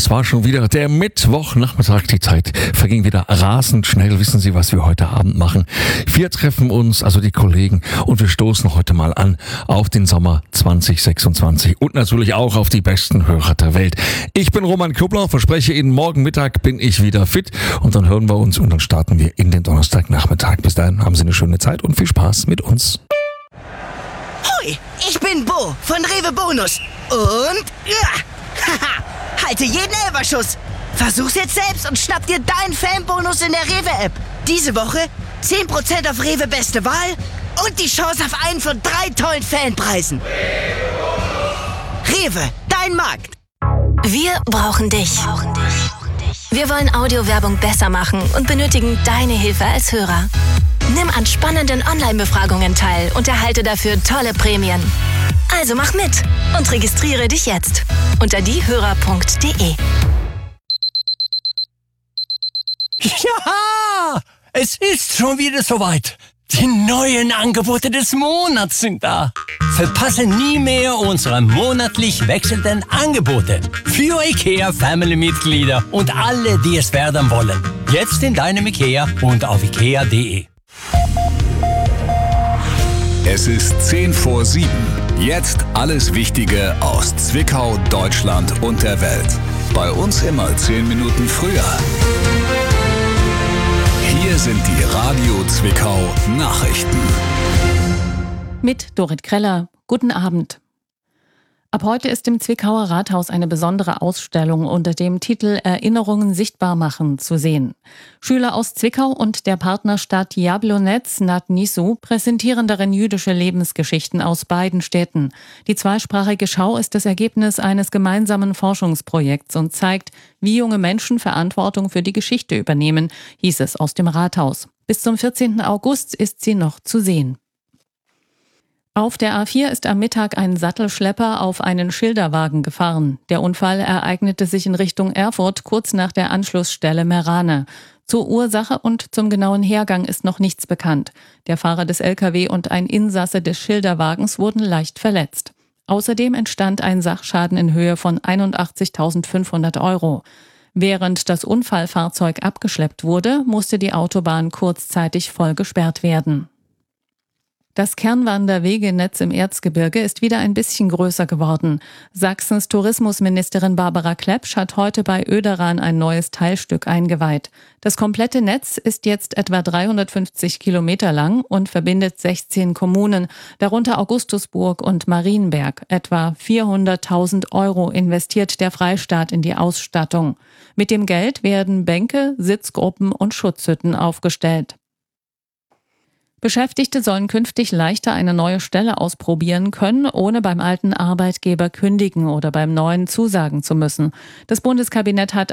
Es war schon wieder der Mittwochnachmittag. Die Zeit verging wieder rasend schnell. Wissen Sie, was wir heute Abend machen? Wir treffen uns, also die Kollegen, und wir stoßen heute mal an auf den Sommer 2026 und natürlich auch auf die besten Hörer der Welt. Ich bin Roman Kubler, verspreche Ihnen, morgen Mittag bin ich wieder fit und dann hören wir uns und dann starten wir in den Donnerstagnachmittag. Bis dahin haben Sie eine schöne Zeit und viel Spaß mit uns. Hoi, ich bin Bo von Rewe Bonus und halte jeden Elferschuss. Versuch's jetzt selbst und schnapp dir deinen Fanbonus in der Rewe-App. Diese Woche 10% auf Rewe Beste Wahl und die Chance auf einen von 3 tollen Fanpreisen. Rewe, dein Markt. Wir brauchen dich. Wir wollen Audiowerbung besser machen und benötigen deine Hilfe als Hörer. Nimm an spannenden Online-Befragungen teil und erhalte dafür tolle Prämien. Also mach mit und registriere dich jetzt unter diehörer.de. Ja, es ist schon wieder soweit. Die neuen Angebote des Monats sind da. Verpasse nie mehr unsere monatlich wechselnden Angebote für IKEA Family-Mitglieder und alle, die es werden wollen. Jetzt in deinem IKEA und auf ikea.de. Es ist 10 vor 7. Jetzt alles Wichtige aus Zwickau, Deutschland und der Welt. Bei uns immer 10 Minuten früher. Hier sind die Radio Zwickau Nachrichten. Mit Dorit Kreller. Guten Abend. Ab heute ist im Zwickauer Rathaus eine besondere Ausstellung unter dem Titel Erinnerungen sichtbar machen zu sehen. Schüler aus Zwickau und der Partnerstadt Jablonec nad Nisou präsentieren darin jüdische Lebensgeschichten aus beiden Städten. Die zweisprachige Schau ist das Ergebnis eines gemeinsamen Forschungsprojekts und zeigt, wie junge Menschen Verantwortung für die Geschichte übernehmen, hieß es aus dem Rathaus. Bis zum 14. August ist sie noch zu sehen. Auf der A4 ist am Mittag ein Sattelschlepper auf einen Schilderwagen gefahren. Der Unfall ereignete sich in Richtung Erfurt kurz nach der Anschlussstelle Merane. Zur Ursache und zum genauen Hergang ist noch nichts bekannt. Der Fahrer des LKW und ein Insasse des Schilderwagens wurden leicht verletzt. Außerdem entstand ein Sachschaden in Höhe von 81.500 €. Während das Unfallfahrzeug abgeschleppt wurde, musste die Autobahn kurzzeitig voll gesperrt werden. Das Kernwanderwegenetz im Erzgebirge ist wieder ein bisschen größer geworden. Sachsens Tourismusministerin Barbara Klepsch hat heute bei Oederan ein neues Teilstück eingeweiht. Das komplette Netz ist jetzt etwa 350 Kilometer lang und verbindet 16 Kommunen, darunter Augustusburg und Marienberg. Etwa 400.000 € investiert der Freistaat in die Ausstattung. Mit dem Geld werden Bänke, Sitzgruppen und Schutzhütten aufgestellt. Beschäftigte sollen künftig leichter eine neue Stelle ausprobieren können, ohne beim alten Arbeitgeber kündigen oder beim neuen zusagen zu müssen. Das Bundeskabinett hat